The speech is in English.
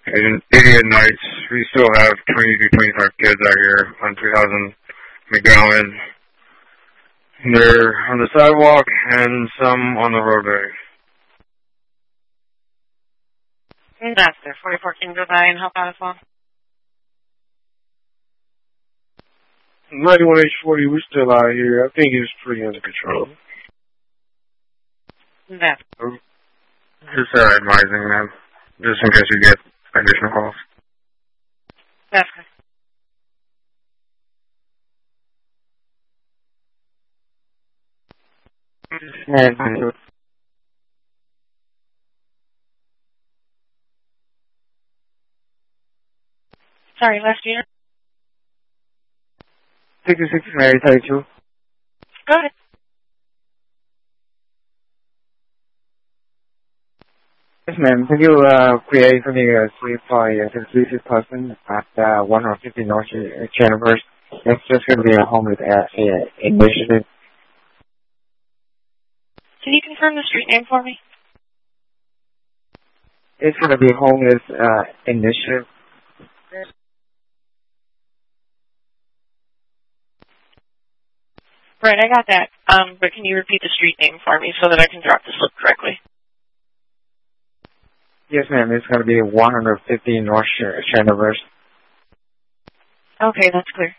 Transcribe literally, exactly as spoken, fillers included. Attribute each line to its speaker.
Speaker 1: And Idiot Nights, we still have twenty to twenty-five kids out here on three thousand McGowan. They're on the sidewalk and some on the roadway.
Speaker 2: That's there. forty-four can go by and help out as well.
Speaker 3: ninety-one H forty, we're still out here. I think it's pretty under control.
Speaker 2: That's
Speaker 1: Just uh, advising them, just in case you get additional calls.
Speaker 2: That's good.
Speaker 4: And
Speaker 2: Sorry, last year.
Speaker 4: sixty-six Mary thirty-two.
Speaker 2: Go ahead.
Speaker 4: Yes, ma'am. Can you uh, create for me a suite for a exclusive person at uh, one fifty North Channelverse? It's just going to be a homeless uh, uh, initiative.
Speaker 2: Can you confirm the street name for me?
Speaker 4: It's going to be homeless uh, initiative.
Speaker 2: Right, I got that. Um, but can you repeat the street name for me so that I can drop the slip correctly?
Speaker 4: Yes, ma'am. It's going to be one fifty North Channelverse.
Speaker 2: Okay, that's clear.